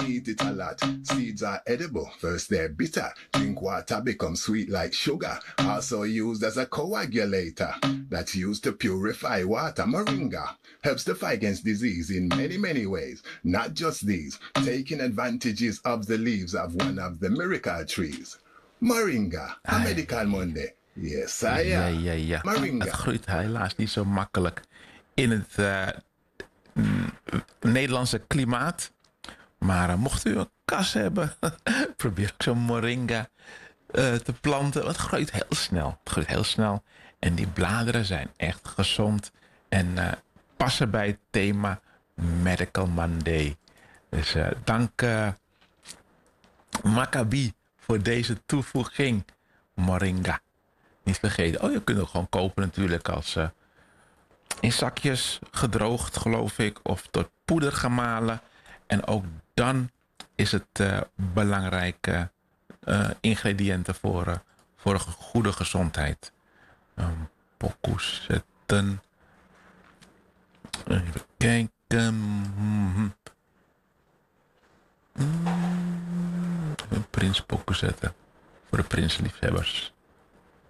eat it a lot. Seeds are edible. First they're bitter. Drink water becomes sweet like sugar. Also used as a coagulator. That's used to purify water. Moringa helps to fight against disease in many, many ways. Not just these. Taking advantages of the leaves of one of the miracle trees. Moringa, a medical Monday. Yes, Ja. Moringa. Het groeit helaas niet zo makkelijk in het Nederlandse klimaat. Maar mocht u een kas hebben, probeer ook zo'n moringa te planten. Want het groeit heel snel. Het groeit heel snel. En die bladeren zijn echt gezond. En passen bij het thema Medical Monday. Dus dank Maccabi voor deze toevoeging. Moringa. Niet vergeten. Oh, je kunt het gewoon kopen natuurlijk als in zakjes gedroogd, geloof ik. Of tot poeder gemalen. En ook dan is het belangrijke ingrediënten voor een goede gezondheid. Pokoe zetten. Even kijken. Een prins pokoe zetten. Voor de prinsliefhebbers.